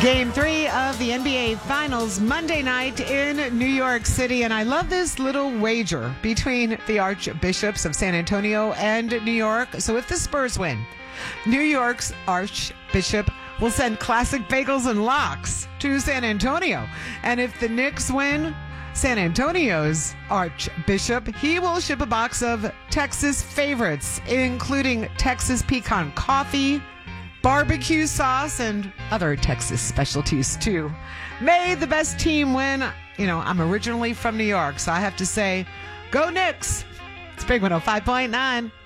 Game 3 of the NBA Finals Monday night in New York City. And I love this little wager between the Archbishops of San Antonio and New York. So if the Spurs win, New York's Archbishop will send classic bagels and lox to San Antonio. And if the Knicks win, San Antonio's Archbishop, he will ship a box of Texas favorites, including Texas pecan coffee, barbecue sauce, and other Texas specialties, too. May the best team win. You know, I'm originally from New York, so I have to say, go Knicks. It's Big 105.9.